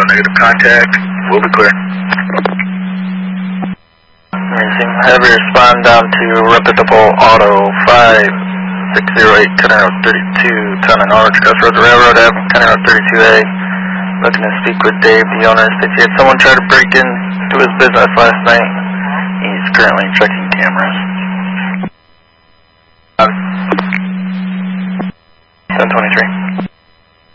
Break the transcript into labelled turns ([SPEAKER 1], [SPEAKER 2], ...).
[SPEAKER 1] negative contact. We'll be clear.
[SPEAKER 2] Amazing. Have you respond down to Reputable Auto 5608, County Road 32, Town and Orange, Crossroads Railroad Ave, County Road 32A. Looking to speak with Dave, the owner. States he had someone try to break into his business last night. He's currently checking cameras. 1023.